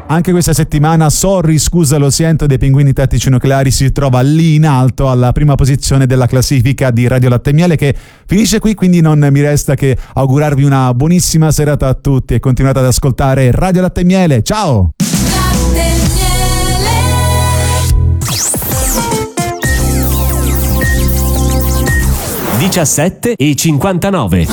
Anche questa settimana Sorry, scusa, lo sento dei Pinguini Tattici Nucleari si trova lì in alto alla prima posizione della classifica di Radio Latte e Miele, che finisce qui, quindi non mi resta che augurarvi una buonissima serata a tutti e continuate ad ascoltare Radio Latte e Miele. Ciao! 17:59.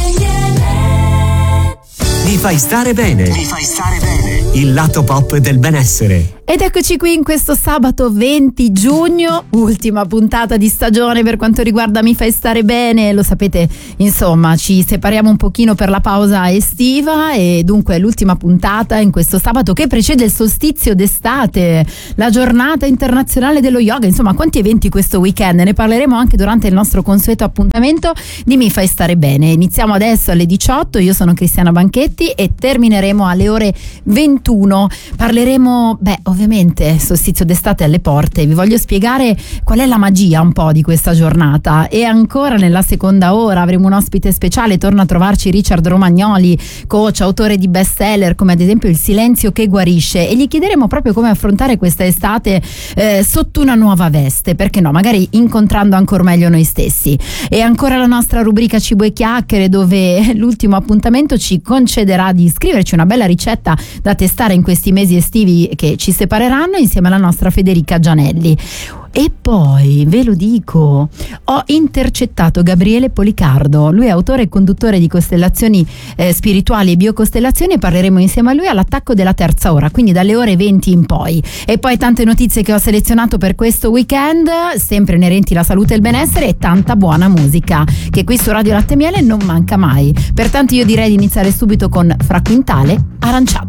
Mi fai stare bene. Mi fai stare bene. Il lato pop del benessere. Ed eccoci qui in questo sabato 20 giugno, ultima puntata di stagione per quanto riguarda Mi fai stare bene. Lo sapete, insomma, ci separiamo un pochino per la pausa estiva e dunque è l'ultima puntata in questo sabato che precede il solstizio d'estate, la giornata internazionale dello yoga. Insomma, quanti eventi questo weekend, ne parleremo anche durante il nostro consueto appuntamento di Mi fai stare bene. Iniziamo adesso alle 18, io sono Cristiana Banchetti e termineremo alle ore 21. Parleremo, ovviamente solstizio d'estate alle porte, vi voglio spiegare qual è la magia un po' di questa giornata. E ancora nella seconda ora avremo un ospite speciale, torna a trovarci Richard Romagnoli, coach, autore di bestseller come ad esempio Il silenzio che guarisce, e gli chiederemo proprio come affrontare questa estate sotto una nuova veste, perché no, magari incontrando ancora meglio noi stessi. E ancora la nostra rubrica Cibo e Chiacchiere, dove l'ultimo appuntamento ci concederà di scriverci una bella ricetta da testare in questi mesi estivi che ci separeranno, insieme alla nostra Federica Gianelli. E poi, ve lo dico, ho intercettato Gabriele Policardo, lui è autore e conduttore di Costellazioni Spirituali e Biocostellazioni, e parleremo insieme a lui all'attacco della terza ora, quindi dalle ore 20 in poi. E poi tante notizie che ho selezionato per questo weekend, sempre inerenti alla salute e il benessere, e tanta buona musica, che qui su Radio Latte e Miele non manca mai. Pertanto io direi di iniziare subito con Fra Quintale, Aranciata.